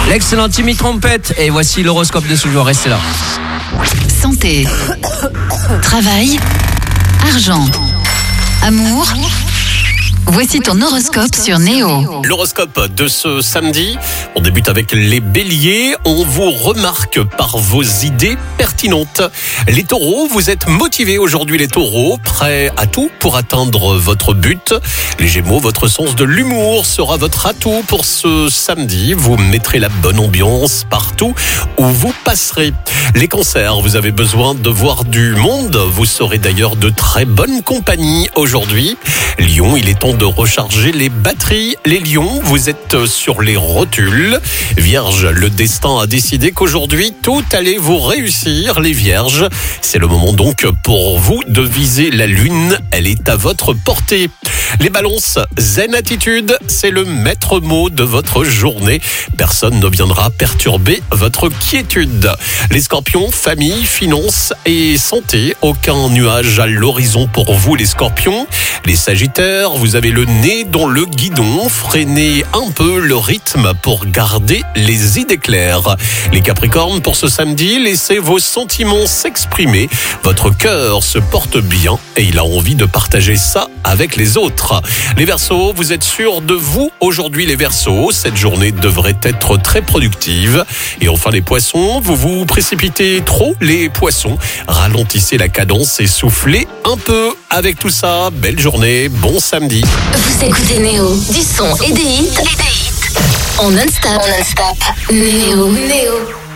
L'excellent Timmy Trompette. Et voici l'horoscope de ce jour. Restez là. Santé, travail, argent, amour. Voici ton horoscope sur Néo. L'horoscope de ce samedi, on débute avec les béliers. On vous remarque par vos idées pertinentes. Les taureaux, vous êtes motivés aujourd'hui les taureaux, prêts à tout pour atteindre votre but. Les gémeaux, votre sens de l'humour sera votre atout pour ce samedi. Vous mettrez la bonne ambiance partout où vous passerez. Les cancers, vous avez besoin de voir du monde. Vous serez d'ailleurs de très bonne compagnie aujourd'hui. Lion, il est temps de recharger les batteries. Les lions, vous êtes sur les rotules. Vierge, le destin a décidé qu'aujourd'hui, tout allait vous réussir. Les vierges, c'est le moment donc pour vous de viser la lune. Elle est à votre portée. Les balances, zen attitude, c'est le maître mot de votre journée. Personne ne viendra perturber votre quiétude. Les scorpions, famille, finances et santé. Aucun nuage à l'horizon pour vous les scorpions. Les sagittaires, vous avez le nez dans le guidon. Freinez un peu le rythme pour garder les idées claires. Les capricornes, pour ce samedi, laissez vos sentiments s'exprimer. Votre cœur se porte bien et il a envie de partager ça avec les autres. Les Verseaux, vous êtes sûrs de vous aujourd'hui les Verseaux. Cette journée devrait être très productive. Et enfin les Poissons, vous vous précipitez trop les Poissons. Ralentissez la cadence et soufflez un peu. Avec tout ça, belle journée, bon samedi. Vous écoutez Néo, du son et des hits en non-stop. Néo.